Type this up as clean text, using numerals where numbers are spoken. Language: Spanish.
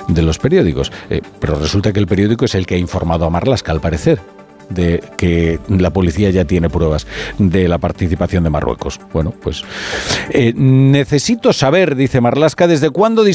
de los periódicos. Pero resulta que el periódico es el que ha informado a Marlaska, al parecer, de que la policía ya tiene pruebas de la participación de Marruecos. Bueno, pues necesito saber, dice Marlaska, desde cuándo